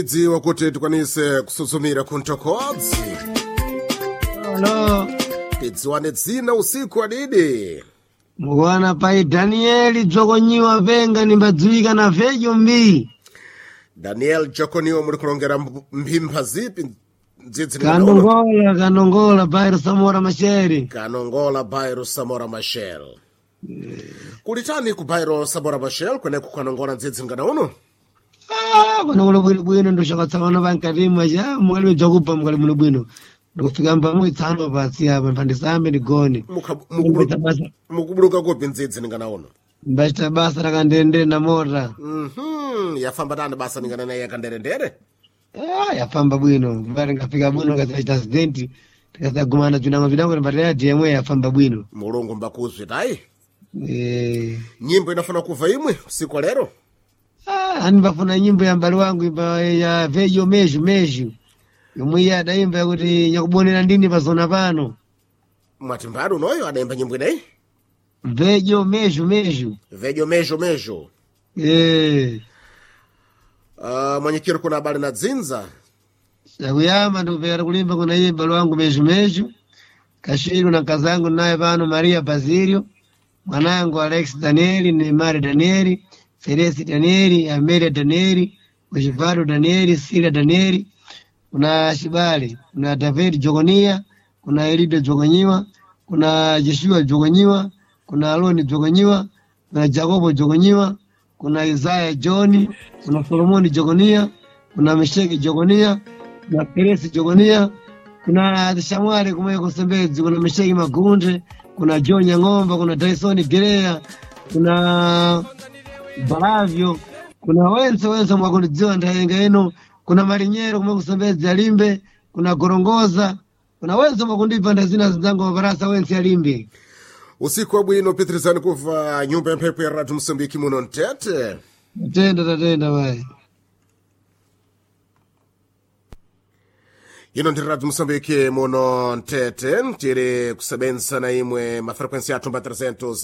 dziwa kuti tikwanise kusuzumira kunthokodzi. Halo. Tidziwane dzina usiku adidi. Mwana pai Danieli Jokonyiwa venga nimbadziwika na vejo mbi. Daniel Jokonyiwa muri kulongera mphimba zipi ndzidzi Kanongola Bairo Samora Machel. Kanongola Bairo Samora Machel. Kulitani ku Bairo Samora Machel kwene kukanongola ndzidzi ngana uno? Kanongola bwino ndo shakatsana bankarimu ja mwali jokupa mwali muno bwino. Ndikufika mpamwe itsamba pasi apa mpandisambe ndigone. Mukubuluka kopi ndzidzi ngana uno? Mbachita basa rakandende na mota. Yafamba tani basa ningana naye yakandendere? Yafamba bwino. Mbari ngafika bwino ngachita accident. Tikasagumana vinango mbatera DMwe yafamba bwino. Mulungu mbakuzwe tai? Nyimbo inafuna kuva imwe usiku wa lero? Ani bafuna nyimbo ya mbali wangu ya vejo meju. Yomwe adaimba yakuti nyakubonera ndini pazona pano. Mwati mbadu noyo adaimba nyimbo inayi? Vejo meju. Vejo mejo. Mwanyikiro kuna habari na dzinza? Yakuyamba ndikupekera kulimba kuna iye mbali wangu meju. Kashiru na kazangu naye pano Maria Basilio. Mwanangu Alex Danieli, Neymar Danieli, Feresi Danieli, Amelia Danieli, Ujivado Danieli, Sila Danieli. Kuna Shibali, kuna David Jogonia, kuna Elido Jogonyiwa, kuna Joshua Jogonyiwa, kuna Aloni Jogonyiwa, kuna Jacobo Jogonyiwa, kuna Isaiah John, kuna Solomoni Jogonia, kuna Mesheki Jogonia, kuna Feresi Jogonia, kuna Shamwari kumweko Sembezi, kuna Mesheki Magunde, kuna John Nyang'omba, kuna Tyson Gerea, kuna Baravyo, kuna wense mwakunidziwa ndayenga eno, kuna Marinyero kumweko Sembezi alimbe, kuna Gorongoza, kuna wense mwakundipa ndazina zangu mabarasa wense alimbe. Usiku wa bwino pitrizani kuva nyumba ya mpepo ya Radio Msambiki muno ntete. Tatenda wae. Ino ndi Radio Msambiki muno ntete, tiri kusebenza na imwe mafrekwensi ya tumba 300